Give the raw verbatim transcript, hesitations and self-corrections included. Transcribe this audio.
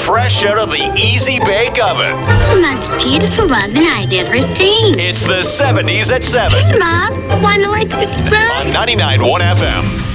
fresh out of the Easy Bake Oven. The most beautiful oven I'd ever seen. It's the seventies at seven Mom, wanna like this on ninety-nine point one F M.